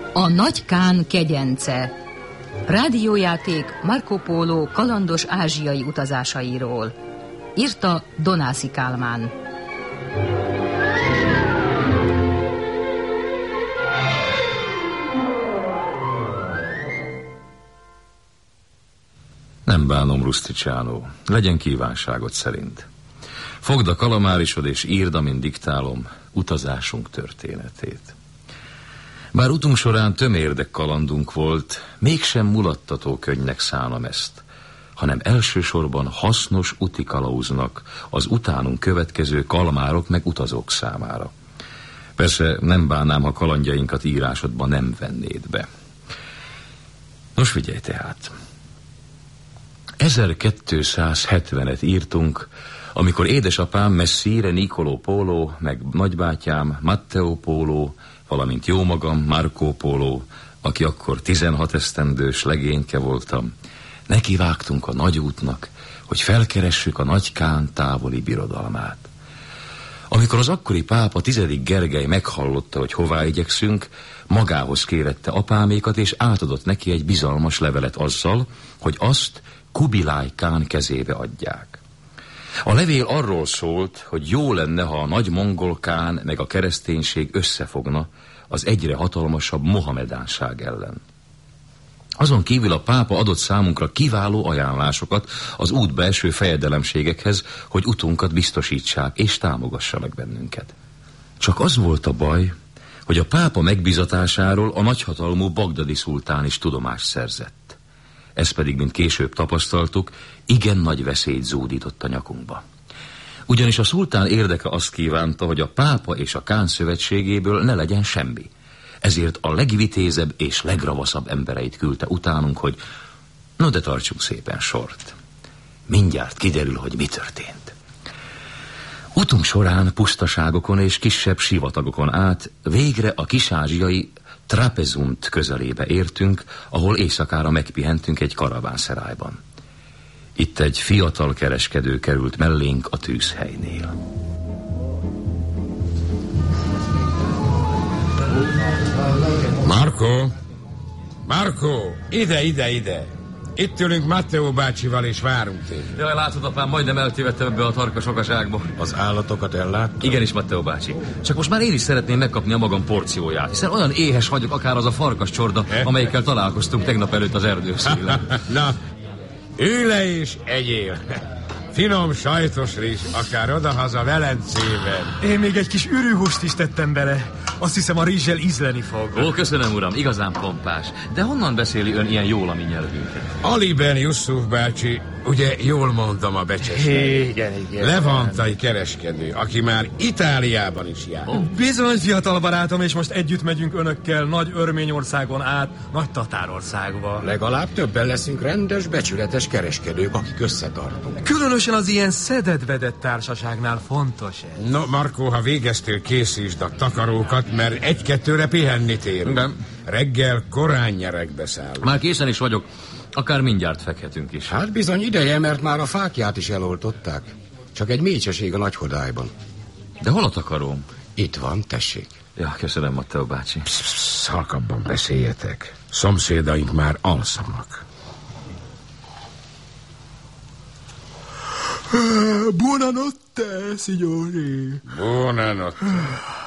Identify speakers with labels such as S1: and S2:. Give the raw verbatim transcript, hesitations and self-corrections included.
S1: A Nagy Kán kegyence. Rádiójáték Marco Polo kalandos ázsiai utazásairól. Írta Donászi Kálmán.
S2: Nem bánom, Rusticsiano, legyen kívánságod szerint. Fogd a kalamárisod és írd, amint diktálom, utazásunk történetét. Bár utunk során tömérdek kalandunk volt, mégsem mulattató könnynek szánom ezt, hanem elsősorban hasznos úti kalauznak az utánunk következő kalmárok meg utazók számára. Persze nem bánnám, ha kalandjainkat írásodba nem vennéd be. Nos, figyelj tehát! ezerkétszázhetvenet írtunk, amikor édesapám Messire Nicolò Polo, meg nagybátyám Matteo Polo, valamint jómagam Marco Polo, aki akkor tizenhat esztendős legényke voltam, nekivágtunk a nagy útnak, hogy felkeressük a Nagy Kán távoli birodalmát. Amikor az akkori pápa tizedik Gergely meghallotta, hogy hová igyekszünk, magához kérette apámékat, és átadott neki egy bizalmas levelet azzal, hogy azt Kubilai Kán kezébe adják. A levél arról szólt, hogy jó lenne, ha a nagy mongol kán meg a kereszténység összefogna az egyre hatalmasabb mohamedánság ellen. Azon kívül a pápa adott számunkra kiváló ajánlásokat az útba eső fejedelemségekhez, hogy utunkat biztosítsák és támogassanak bennünket. Csak az volt a baj, hogy a pápa megbízatásáról a nagyhatalmú bagdadi szultán is tudomást szerzett. Ez pedig, mint később tapasztaltuk, igen nagy veszélyt zúdított a nyakunkba. Ugyanis a szultán érdeke azt kívánta, hogy a pápa és a kán szövetségéből ne legyen semmi. Ezért a legvitézebb és legravaszabb embereit küldte utánunk, hogy no, de tartsunk szépen sort. Mindjárt kiderül, hogy mi történt. Utunk során pusztaságokon és kisebb sivatagokon át végre a kisázsiai Trapezunt közelébe értünk, ahol éjszakára megpihentünk egy karavánszerájban. Itt egy fiatal kereskedő került mellénk a tűzhelynél.
S3: Marco! Marco! Ide, ide, ide! Itt ülünk Matteo bácsival, és várunk téged.
S2: Jaj, látod, apám, majdnem eltévedtem ebbe a tarka sokaságba.
S3: Az állatokat elláttam?
S2: Igenis, Matteo bácsi. Csak most már én is szeretném megkapni a magam porcióját, hiszen olyan éhes vagyok, akár az a farkas csorda, amelyikkel találkoztunk tegnap előtt az erdőszélen.
S3: Na, ülj le és egyél. Finom sajtos rizs, akár odahaza Velencében.
S4: Én még egy kis ürűhúst is tettem bele. Azt hiszem, a rizssel ízleni fog.
S2: Ó, köszönöm, uram, igazán pompás. De honnan beszéli ön ilyen jól a mi nyelvünket?
S3: Ali Ben Yusuf bácsi, ugye jól mondom a becsesnél.
S4: Igen, igen.
S3: Levantai kereskedő, aki már Itáliában is jár.
S4: Oh. Bizony, fiatal barátom, és most együtt megyünk önökkel Nagy Örményországon át Nagy Tatárországba.
S5: Legalább többen leszünk rendes, becsületes kereskedők, akik összetartunk.
S4: Különösen az ilyen szedett-vedett társaságnál fontos ez.
S3: No, Marco, ha végeztél, készítsd a takarókat, mert egy-kettőre pihenni térünk.
S2: Nem.
S3: Reggel korán nyeregbe szállunk.
S2: Már készen is vagyok. Akár mindjárt fekhetünk is.
S5: Hát bizony ideje, mert már a fákját is eloltották. Csak egy mécseség a Nagyhodályban.
S2: De hol a takaróm?
S5: Itt van, tessék.
S2: Ja, köszönöm, Matteo bácsi.
S3: Psz, halkabban beszéljetek. Szomszédaink már alszanak.
S4: Buonanotte, signori.
S3: Buonanotte.